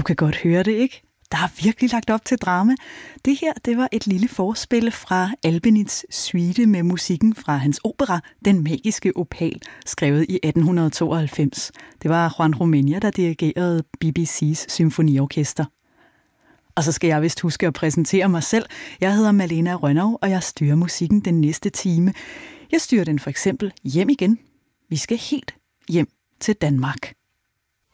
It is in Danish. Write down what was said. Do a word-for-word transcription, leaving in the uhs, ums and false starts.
kan godt høre det, ikke? Der er virkelig lagt op til drama. Det her, det var et lille forspil fra Albinits suite med musikken fra hans opera Den Magiske Opal, skrevet i atten tooghalvfems. Det var Juan Romania, der dirigerede B B C's symfoniorkester. Og så skal jeg vist huske at præsentere mig selv. Jeg hedder Malena Rønnow, og jeg styrer musikken den næste time. Jeg styrer den for eksempel hjem igen. Vi skal helt hjem til Danmark.